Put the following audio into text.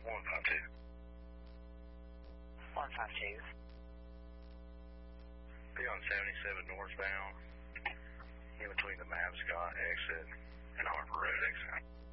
152. 152. Be on 77 northbound, in between the Mabscott exit and Harper Road exit.